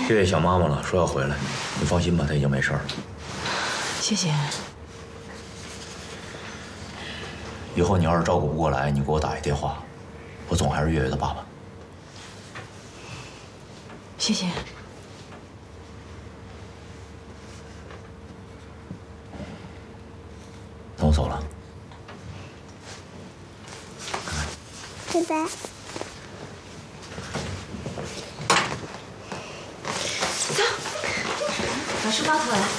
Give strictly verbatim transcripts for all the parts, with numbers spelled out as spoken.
月月想妈妈了，说要回来。你放心吧，她已经没事了。 谢谢。 以后你要是照顾不过来，你给我打一电话，我总还是月月的爸爸。 谢谢。 那我走了。 拜拜。 走，把书包拖来。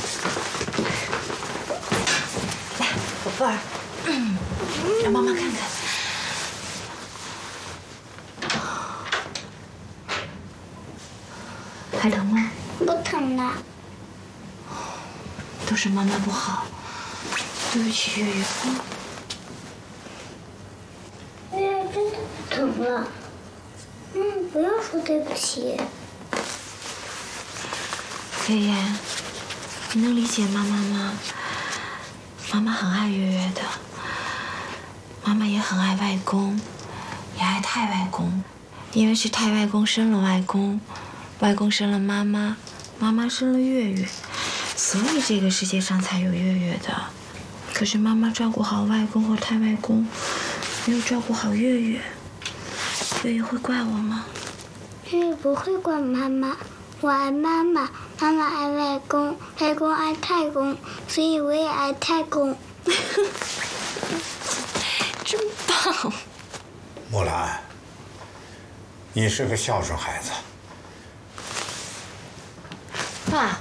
来，宝贝儿，嗯，让妈妈看看。还疼吗？ 不疼了。 都是妈妈不好，对不起月月。 月月真的不疼了。嗯，不要说对不起。 月月，你能理解妈妈吗？妈妈很爱月月的，妈妈也很爱外公，也爱太外公，因为是太外公生了外公，外公生了妈妈，妈妈生了月月，所以这个世界上才有月月的。可是妈妈照顾好外公和太外公，没有照顾好月月，月月会怪我吗？ 月月不会怪妈妈，我爱妈妈，妈妈爱外公，外公爱太公，所以我也爱太公。 真棒！ 木兰，你是个孝顺孩子。 爸，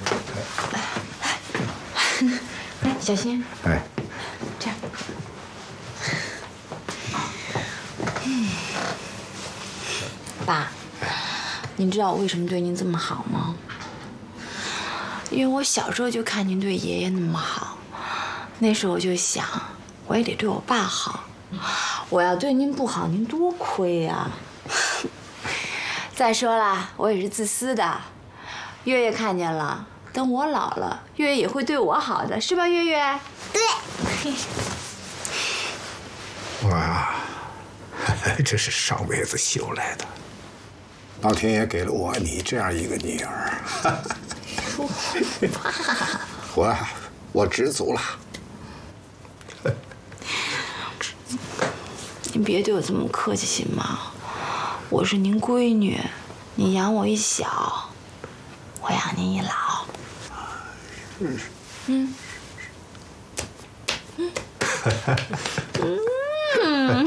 来，小心。 哎， 这样。嗯，爸，您知道我为什么对您这么好吗？因为我小时候就看您对爷爷那么好，那时候我就想，我也得对我爸好。我要对您不好，您多亏呀。再说了，我也是自私的。月月看见了，等我老了，月月也会对我好的，是吧，月月？ 对。 我啊，这是上辈子修来的。老天爷给了我你这样一个女儿。我我知足了。 您别对我这么客气行吗？我是您闺女，你养我一小，我养您一老。嗯嗯嗯。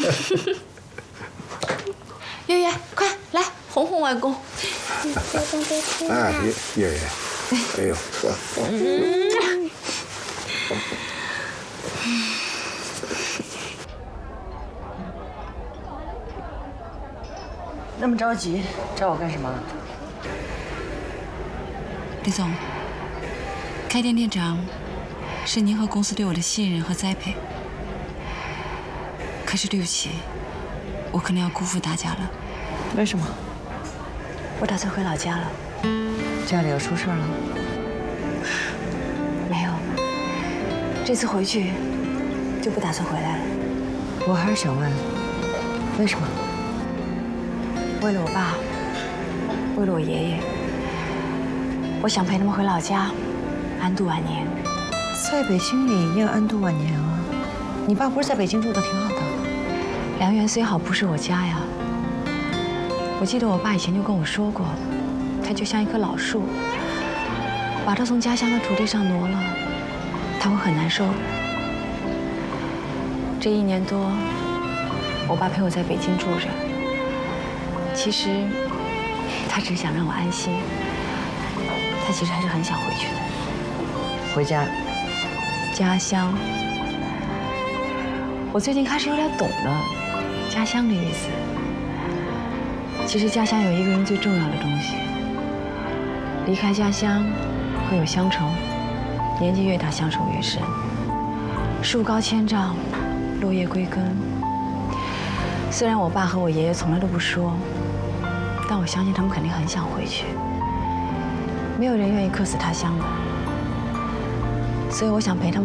月月，快来哄哄外公。 哎，月月，哎呦，我。 那么着急找我干什么？ 李总，开店店长是您和公司对我的信任和栽培，可是对不起，我可能要辜负大家了。 为什么？ 我打算回老家了。 家里又出事了？ 没有，这次回去就不打算回来了。 我还是想问，为什么？ 为了我爸，为了我爷爷，我想陪他们回老家，安度晚年。 在北京里也安度晚年啊！你爸不是在北京住的挺好的？ 良缘虽好，不是我家呀。我记得我爸以前就跟我说过，他就像一棵老树，把他从家乡的土地上挪了，他会很难受的。这一年多，我爸陪我在北京住着。其实，他只是想让我安心。他其实还是很想回去的。 回家， 家乡。我最近开始有点懂了家乡的意思。其实家乡有一个人最重要的东西。离开家乡，会有乡愁，年纪越大，乡愁越深。树高千丈，落叶归根。虽然我爸和我爷爷从来都不说。但我相信他们肯定很想回去，没有人愿意客死他乡的，所以我想陪他们